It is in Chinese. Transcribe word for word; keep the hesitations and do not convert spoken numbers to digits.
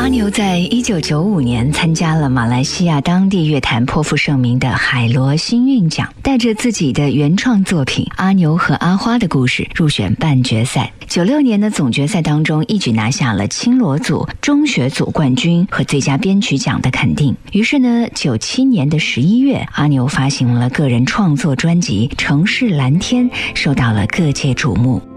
阿牛在一九九五年参加了马来西亚当地乐坛颇负盛名的海螺星韵奖，带着自己的原创作品《阿牛和阿花的故事》入选半决赛。九六年的总决赛当中，一举拿下了青罗组、中学组冠军和最佳编曲奖的肯定。于是呢，九七年的十一月，阿牛发行了个人创作专辑《城市蓝天》，受到了各界瞩目。